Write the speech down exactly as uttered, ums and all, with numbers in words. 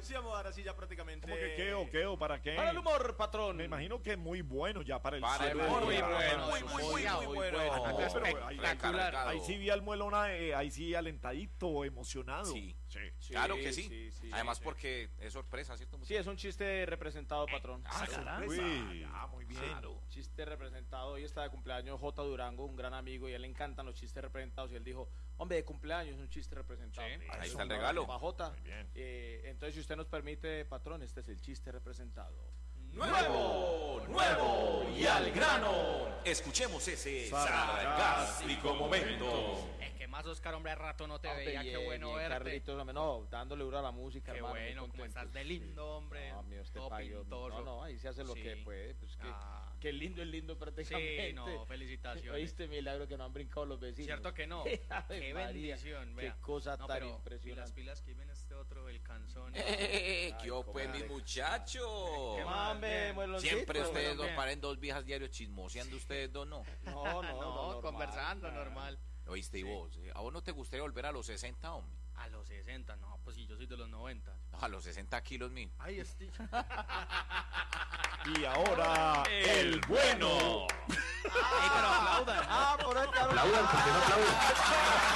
sí, vamos a dar así ya prácticamente. ¿Cómo que qué o qué o para qué? Para el humor, patrón. Me imagino que es muy bueno ya para el Para el cierre. humor, muy ya, bueno, muy, muy, muy, muy, muy, muy bueno. bueno. No, pero ahí, Espectacular. ahí sí vi al Muelona, eh, ahí sí alentadito, emocionado. Sí. Sí. Sí, Claro que sí. sí, sí, Además sí. porque es sorpresa, ¿cierto? Sí, es un chiste representado, patrón. Ah, Sí. Uy, ah, muy bien. Claro. Chiste representado. Hoy está de cumpleaños J. Durango, un gran amigo, y a él le encantan los chistes representados. Y él dijo, hombre, de cumpleaños, un chiste representado. Sí, ahí Eso, está el para- regalo. para J. Muy bien. Eh, entonces, si usted nos permite, patrón, este es el chiste representado. Nuevo, nuevo y al grano. Escuchemos ese sarcástico momento. Es que más, Oscar, hombre, a rato no te Hombre, veía, bien, qué bueno bien, verte. Carlitos, hombre, no, dándole duro a la música, Qué hermano, muy bueno, como contento. estás de lindo, hombre. No, amigo, este todo payo, pintoso. no, no, ahí se hace lo Sí. que puede, pues que, Ah. que lindo es lindo prácticamente. Sí, no, felicitaciones. Oíste, milagro que no han brincado los vecinos. Cierto que no. Ave Qué María, bendición, qué vea. cosa No, tan pero, impresionante. Y las pilas que viene este otro, el canzón. Eh, Ay, ¿Qué hubo, pues, comadre. mis muchachos? Qué Hombre, bien. mueloncito. Siempre ustedes Bien. dos paren dos viejas diarios chismoseando, ustedes dos no. No, no, no, no, normal, conversando, claro. normal. ¿Oíste? Y vos, eh, ¿a vos no te gustaría volver a los sesenta, hombre? A los sesenta, no, pues si yo soy de los noventa. No, a los sesenta kilos, mío. Ay, estoy. Y ahora, el bueno. Ay, pero aplaudan. Ah, por ahí te hablo. Aplaudan porque no aplauden.